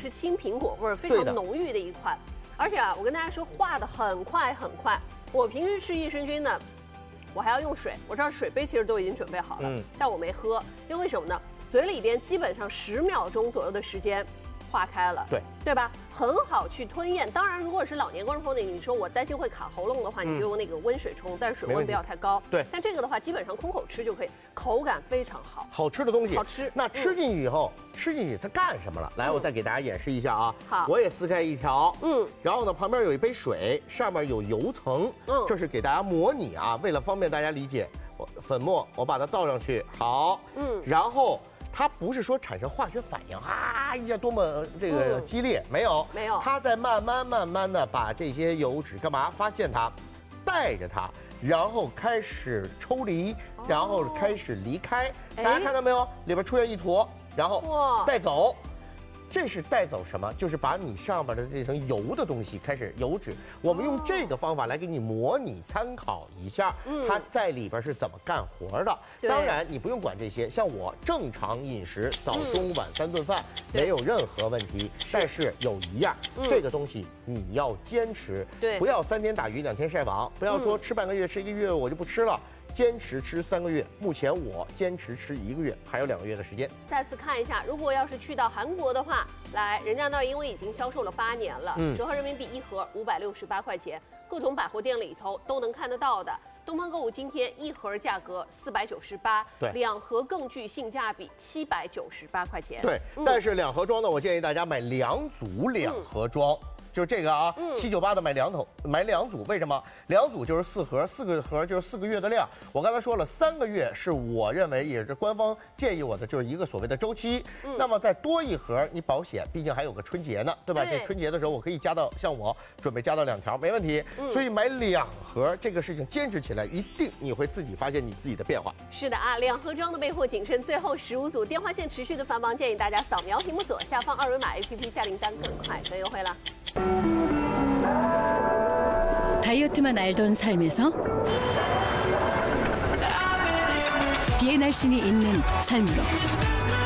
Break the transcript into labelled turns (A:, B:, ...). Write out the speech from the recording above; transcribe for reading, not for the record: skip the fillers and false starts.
A: 是青苹果味儿，非常浓郁的一款。而且啊，我跟大家说，化的很快很快。我平时吃益生菌呢，我还要用水，我知道水杯其实都已经准备好了，但我没喝，因为什么呢？嘴里边基本上10秒钟左右的时间。化开了，对吧？很好去吞咽。当然，如果是老年观众朋友，你说我担心会卡喉咙的话，你就用那个温水冲，但是水温不要太高。
B: 对。
A: 但这个的话，基本上空口吃就可以，口感非常好。
B: 好吃的东西，
A: 好吃。
B: 那吃进去以后，吃进去它干什么了？来，我再给大家演示一下啊。
A: 好。
B: 我也撕开一条，然后呢，旁边有一杯水，上面有油层，这是给大家模拟啊，为了方便大家理解，粉末我把它倒上去，好，然后。它不是说产生化学反应，一下多么这个激烈，没有，它在慢慢的把这些油脂干嘛？发现它，带着它，然后开始抽离，然后开始离开。大家看到没有？里边出现一坨，然后带走。这是带走什么？就是把你上边的这层油的东西开始油脂。我们用这个方法来给你模拟参考一下，它在里边是怎么干活的。当然你不用管这些，像我正常饮食，早中晚3顿饭没有任何问题。但是有一样，这个东西你要坚持，不要3天打鱼2天晒网，不要说吃半个月吃1个月我就不吃了。坚持吃3个月，目前我坚持吃1个月，还有2个月的时间。
A: 再次看一下，如果要是去到韩国的话，来人家那儿因为已经销售了8年了，折合人民币1盒568块钱，各种百货店里头都能看得到的。东方购物今天1盒价格498，对，2盒更具性价比798块钱。
B: 对，但是2盒装呢，我建议大家买2组2盒装。就是这个啊，798的买2组，为什么？2组就是4盒，4个盒就是4个月的量。我刚才说了，3个月是我认为也是官方建议我的，就是一个所谓的周期。那么再多1盒，你保险，毕竟还有个春节呢，对吧？这春节的时候我可以加到，像我准备加到2条，没问题。所以买2盒这个事情坚持起来，一定你会自己发现你自己的变化。
A: 是的啊，2盒装的备货谨慎，最后15组电话线持续的繁忙，建议大家扫描屏幕左下方2维码 APP 下订单更快更优惠了。
C: 다이어트만 알던 삶에서 비의 날씬이 있는 삶으로